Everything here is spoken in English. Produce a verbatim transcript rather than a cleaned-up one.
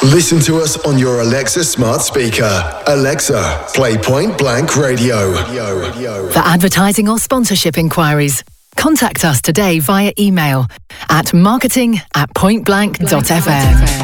Listen to us on your Alexa smart speaker. Alexa, play Point Blank Radio. For advertising or sponsorship inquiries, contact us today via email at marketing at pointblank dot f m.